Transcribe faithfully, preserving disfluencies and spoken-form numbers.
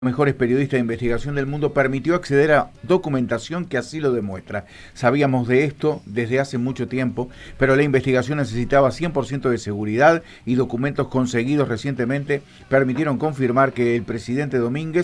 Mejores periodistas de investigación del mundo, permitió acceder a documentación que así lo demuestra. Sabíamos de esto desde hace mucho tiempo, pero la investigación necesitaba cien por ciento de seguridad y documentos conseguidos recientemente permitieron confirmar que el presidente Domínguez